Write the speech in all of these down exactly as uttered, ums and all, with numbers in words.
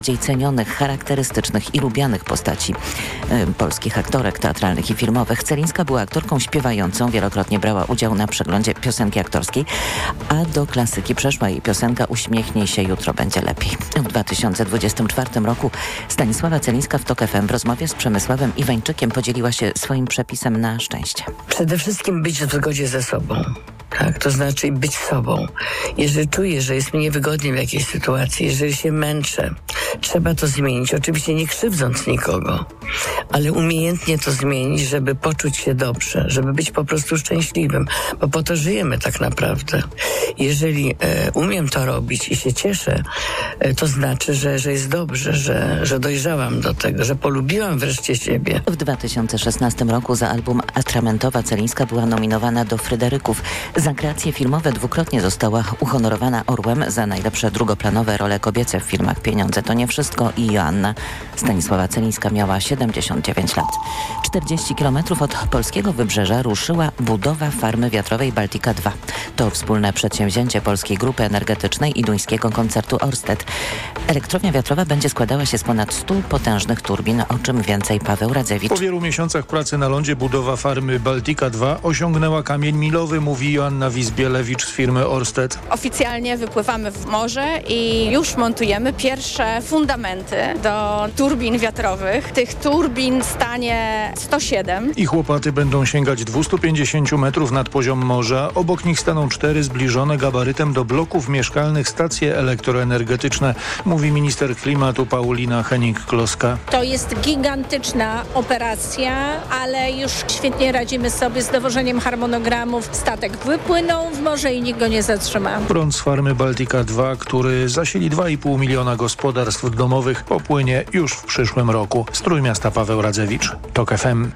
Bardziej cenionych, charakterystycznych i lubianych postaci y, polskich aktorek teatralnych i filmowych. Celińska była aktorką śpiewającą, wielokrotnie brała udział na przeglądzie piosenki aktorskiej, a do klasyki przeszła jej piosenka Uśmiechnij się, jutro będzie lepiej. W dwa tysiące dwudziestym czwartym roku Stanisława Celińska w TOK F M w rozmowie z Przemysławem Iwańczykiem podzieliła się swoim przepisem na szczęście. Przede wszystkim być w zgodzie ze sobą. Tak, to znaczy być sobą. Jeżeli czuję, że jest mi niewygodnie w jakiejś sytuacji, jeżeli się męczę, trzeba to zmienić. Oczywiście nie krzywdząc nikogo, ale umiejętnie to zmienić, żeby poczuć się dobrze, żeby być po prostu szczęśliwym, bo po to żyjemy tak naprawdę. Jeżeli e, umiem to robić i się cieszę, e, to znaczy, że, że jest dobrze, że, że dojrzałam do tego, że polubiłam wreszcie siebie. W dwa tysiące szesnastym roku za album Atramentowa Celińska była nominowana do Fryderyków. Za kreacje filmowe dwukrotnie została uhonorowana Orłem, za najlepsze drugoplanowe role kobiece w filmach Pieniądze to nie wszystko i Joanna. Stanisława Celińska miała siedemdziesiąt dziewięć lat. czterdzieści kilometrów od polskiego wybrzeża ruszyła budowa farmy wiatrowej Baltica dwa. To wspólne przedsięwzięcie Polskiej Grupy Energetycznej i duńskiego koncertu Ørsted. Elektrownia wiatrowa będzie składała się z ponad stu potężnych turbin, o czym więcej Paweł Radzewicz. Po wielu miesiącach pracy na lądzie budowa farmy Baltica dwa osiągnęła kamień milowy, mówi Joanna Wizbielewicz z firmy Ørsted. Oficjalnie wypływamy w morze i już montujemy pierwsze fundamenty do turbin wiatrowych. Tych turbin stanie sto siedem. Ich łopaty będą sięgać dwieście pięćdziesiąt metrów nad poziom morza. Obok nich staną cztery zbliżone gabarytem do bloków mieszkalnych stacje elektroenergetyczne, mówi minister klimatu Paulina Hennig-Kloska. To jest gigantyczna operacja, ale już świetnie radzimy sobie z dowożeniem harmonogramów. Statek wypłynął w morze i nikt go nie zatrzyma. Prąd z farmy Baltica dwa, który zasili dwa i pół miliona gospodarstw domowych, popłynie już w przyszłym roku. Z Trójmiasta Paweł Radzewicz, TOK F M.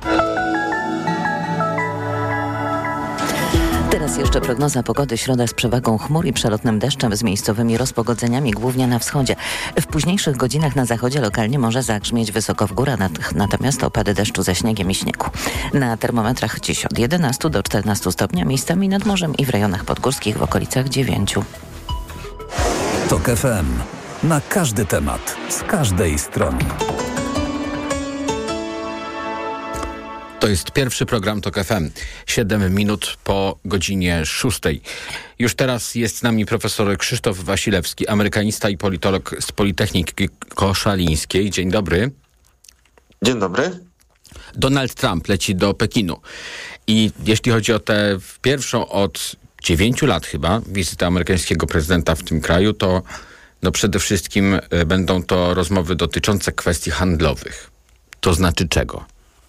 Teraz jeszcze prognoza pogody. Środa z przewagą chmur i przelotnym deszczem z miejscowymi rozpogodzeniami, głównie na wschodzie. W późniejszych godzinach na zachodzie lokalnie może zagrzmieć wysoko w górę, natomiast opady deszczu ze śniegiem i śniegu. Na termometrach dziś od jedenastu do czternastu stopnia, miejscami nad morzem i w rejonach podgórskich w okolicach dziewięciu. TOK F M. Na każdy temat, z każdej strony. To jest pierwszy program TOK F M. Siedem minut po godzinie szóstej. Już teraz jest z nami profesor Krzysztof Wasilewski, amerykanista i politolog z Politechniki Koszalińskiej. Dzień dobry. Dzień dobry. Donald Trump leci do Pekinu. I jeśli chodzi o tę pierwszą od dziewięciu lat chyba wizytę amerykańskiego prezydenta w tym kraju, to no przede wszystkim będą to rozmowy dotyczące kwestii handlowych. To znaczy czego?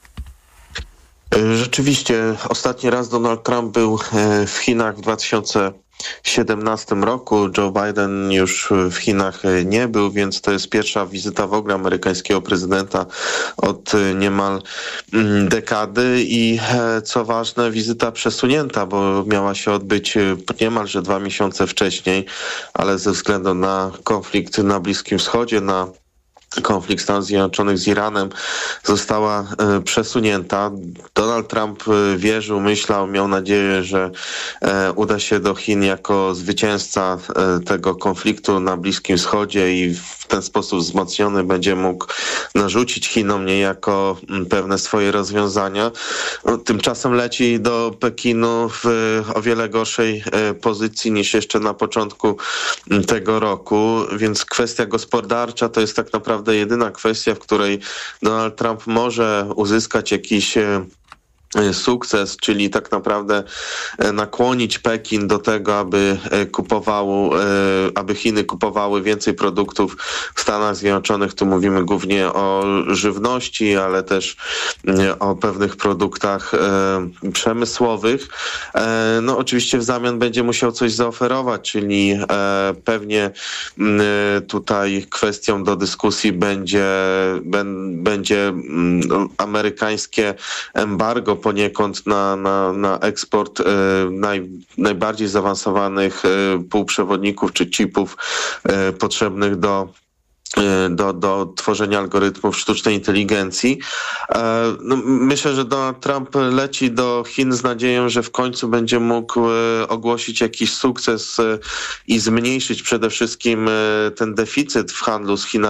Rzeczywiście, ostatni raz Donald Trump był w Chinach w dwa tysiące siedemnastym roku. Joe Biden już w Chinach nie był, więc to jest pierwsza wizyta w ogóle amerykańskiego prezydenta od niemal dekady i co ważne, wizyta przesunięta, bo miała się odbyć niemalże dwa miesiące wcześniej, ale ze względu na konflikt na Bliskim Wschodzie, na konflikt Stanów Zjednoczonych z Iranem została e, przesunięta. Donald Trump e, wierzył, myślał, miał nadzieję, że e, uda się do Chin jako zwycięzca e, tego konfliktu na Bliskim Wschodzie i w ten sposób wzmocniony będzie mógł narzucić Chinom niejako m, pewne swoje rozwiązania. No, tymczasem leci do Pekinu w e, o wiele gorszej e, pozycji niż jeszcze na początku m, tego roku, więc kwestia gospodarcza to jest tak naprawdę jedyna kwestia, w której Donald Trump może uzyskać jakiś sukces, czyli tak naprawdę nakłonić Pekin do tego, aby kupowało, aby Chiny kupowały więcej produktów w Stanach Zjednoczonych. Tu mówimy głównie o żywności, ale też o pewnych produktach przemysłowych. No oczywiście w zamian będzie musiał coś zaoferować, czyli pewnie tutaj kwestią do dyskusji będzie, będzie amerykańskie embargo poniekąd na, na, na eksport e, naj, najbardziej zaawansowanych e, półprzewodników czy chipów e, potrzebnych do do, do tworzenia algorytmów sztucznej inteligencji. No, myślę, że Donald Trump leci do Chin z nadzieją, że w końcu będzie mógł ogłosić jakiś sukces i zmniejszyć przede wszystkim ten deficyt w handlu z Chinami.